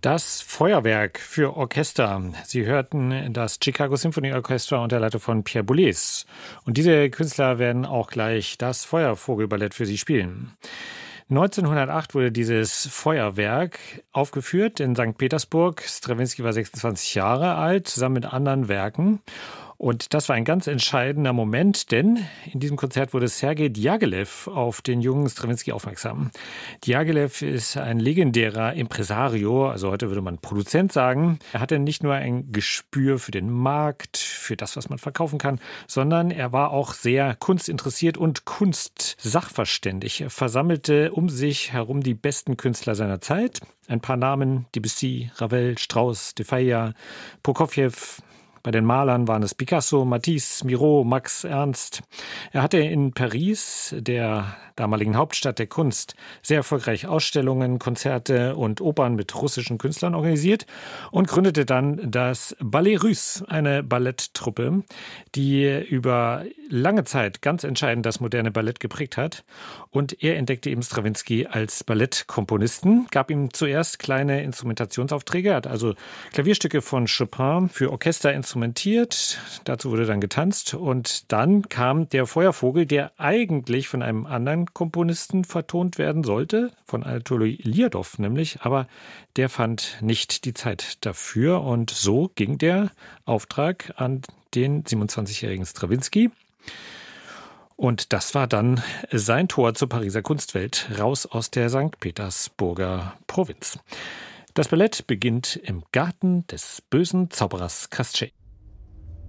Das Feuerwerk für Orchester. Sie hörten das Chicago Symphony Orchestra unter Leitung von Pierre Boulez. Und diese Künstler werden auch gleich das Feuervogelballett für Sie spielen. 1908 wurde dieses Feuerwerk aufgeführt in St. Petersburg. Strawinsky war 26 Jahre alt, zusammen mit anderen Werken. Und das war ein ganz entscheidender Moment, denn in diesem Konzert wurde Sergei Diaghilev auf den jungen Strawinsky aufmerksam. Diaghilev ist ein legendärer Impresario, also heute würde man Produzent sagen. Er hatte nicht nur ein Gespür für den Markt, für das, was man verkaufen kann, sondern er war auch sehr kunstinteressiert und kunstsachverständig. Er versammelte um sich herum die besten Künstler seiner Zeit. Ein paar Namen: Debussy, Ravel, Strauss, de Falla, Prokofjew. Bei den Malern waren es Picasso, Matisse, Miro, Max Ernst. Er hatte in Paris, der damaligen Hauptstadt der Kunst, sehr erfolgreich Ausstellungen, Konzerte und Opern mit russischen Künstlern organisiert und gründete dann das Ballet Russe, eine Balletttruppe, die über lange Zeit ganz entscheidend das moderne Ballett geprägt hat. Und er entdeckte eben Strawinsky als Ballettkomponisten, gab ihm zuerst kleine Instrumentationsaufträge, er hat also Klavierstücke von Chopin für Orchester instrumentiert, dazu wurde dann getanzt und dann kam der Feuervogel, der eigentlich von einem anderen Komponisten vertont werden sollte, von Anatoli Ljadow nämlich, aber der fand nicht die Zeit dafür und so ging der Auftrag an den 27-jährigen Strawinsky. Und das war dann sein Tor zur Pariser Kunstwelt, raus aus der St. Petersburger Provinz. Das Ballett beginnt im Garten des bösen Zauberers Krasschtschej.